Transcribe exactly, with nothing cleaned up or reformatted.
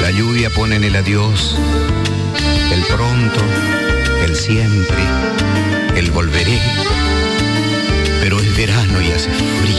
La lluvia pone en el adiós, el pronto, el siempre, el volveré. Pero es verano y hace